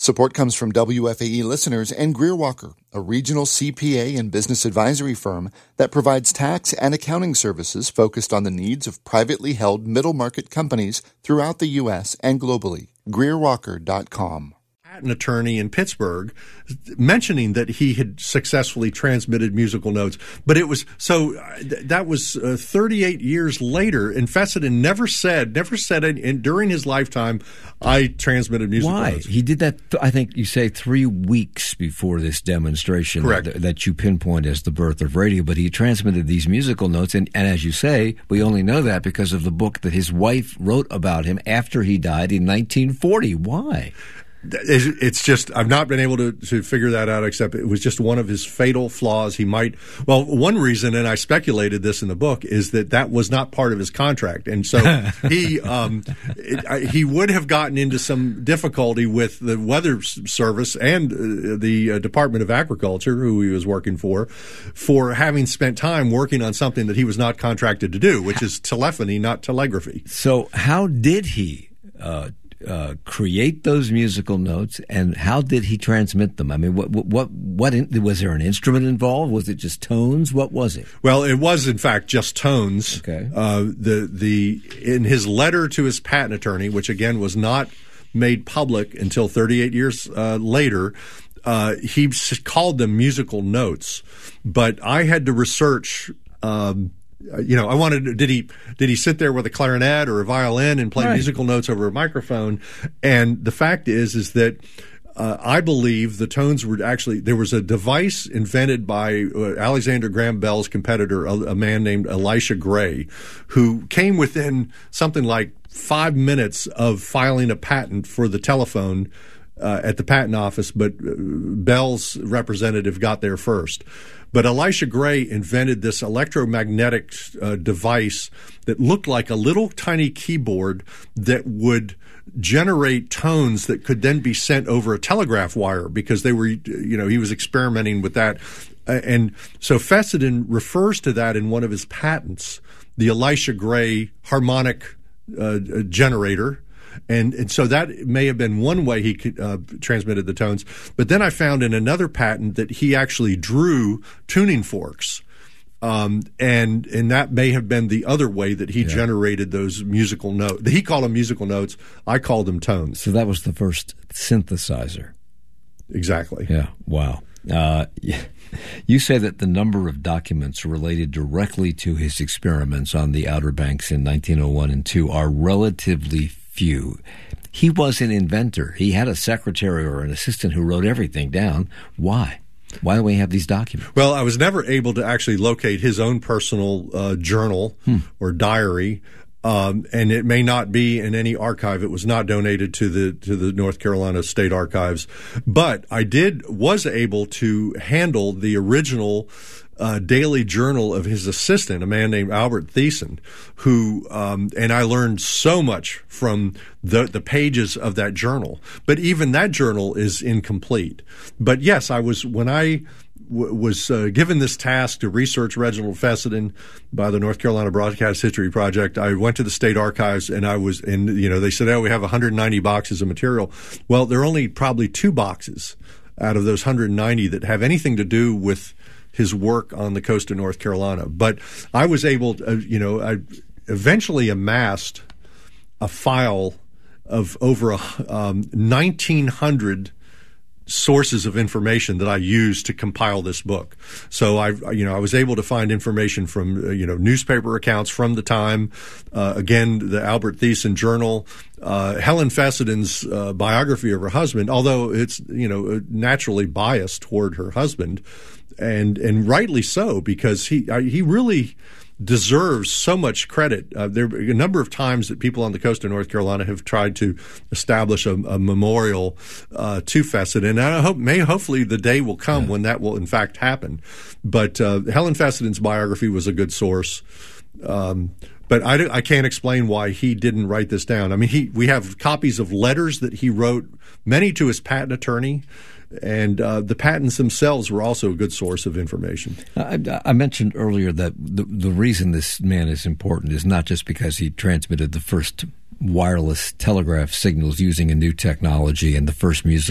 Support comes from WFAE listeners and Greer Walker, a regional CPA and business advisory firm that provides tax and accounting services focused on the needs of privately held middle-market companies throughout the U.S. and globally. GreerWalker.com. An attorney in Pittsburgh mentioning that he had successfully transmitted musical notes. But it was so that was 38 years later, and Fessenden never said during his lifetime, I transmitted musical notes. Why? He did that, I think you say 3 weeks before this demonstration. Correct. That you pinpoint as the birth of radio. But he transmitted these musical notes, and as you say, we only know that because of the book that his wife wrote about him after he died in 1940. Why? It's just, I've not been able to figure that out, except it was just one of his fatal flaws. One reason, and I speculated this in the book, is that was not part of his contract. And so he would have gotten into some difficulty with the Weather Service and the Department of Agriculture, who he was working for having spent time working on something that he was not contracted to do, which is telephony, not telegraphy. So how did he create those musical notes, and how did he transmit them? I mean, what was there an instrument involved? Was it just tones? What was it? Well, it was in fact just tones. Okay. In his letter to his patent attorney, which again was not made public until 38 years later, he called them musical notes. But I had to research. I wanted. Did he sit there with a clarinet or a violin and play musical notes over a microphone? And the fact is that I believe the tones were actually, there was a device invented by Alexander Graham Bell's competitor, a man named Elisha Gray, who came within something like 5 minutes of filing a patent for the telephone at the patent office, but Bell's representative got there first. But Elisha Gray invented this electromagnetic device that looked like a little tiny keyboard that would generate tones that could then be sent over a telegraph wire, because they were, he was experimenting with that. And so Fessenden refers to that in one of his patents, the Elisha Gray harmonic generator. And so that may have been one way he transmitted the tones. But then I found in another patent that he actually drew tuning forks. And that may have been the other way that he generated those musical notes. He called them musical notes. I called them tones. So that was the first synthesizer. Exactly. Yeah. Wow. You say that the number of documents related directly to his experiments on the Outer Banks in 1901 and 2 are relatively few. He was an inventor. He had a secretary or an assistant who wrote everything down. Why? Why do we have these documents? Well, I was never able to actually locate his own personal journal or diary, and it may not be in any archive. It was not donated to the North Carolina State Archives, but I was able to handle the original daily journal of his assistant, a man named Albert Thiessen, who and I learned so much from the pages of that journal. But even that journal is incomplete. But yes, when I was given this task to research Reginald Fessenden by the North Carolina Broadcast History Project, I went to the State Archives, and they said, we have 190 boxes of material. Well, there are only probably 2 boxes out of those 190 that have anything to do with his work on the coast of North Carolina. But I was able to, I eventually amassed a file of over 1,900 sources of information that I used to compile this book. So I was able to find information from, newspaper accounts from the time, again, the Albert Thiessen Journal, Helen Fessenden's biography of her husband, although it's, naturally biased toward her husband, and rightly so, because he really deserves so much credit. There are a number of times that people on the coast of North Carolina have tried to establish a memorial to Fessenden, and hopefully the day will come when that will in fact happen. But Helen Fessenden's biography was a good source. But I can't explain why he didn't write this down. I mean, we have copies of letters that he wrote, many to his patent attorney, and the patents themselves were also a good source of information. I mentioned earlier that the reason this man is important is not just because he transmitted the first wireless telegraph signals using a new technology and the first music